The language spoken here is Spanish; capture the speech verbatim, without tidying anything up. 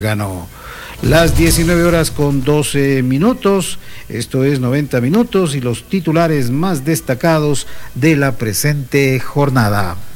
Ganó. Las diecinueve horas con doce minutos, esto es noventa minutos y los titulares más destacados de la presente jornada.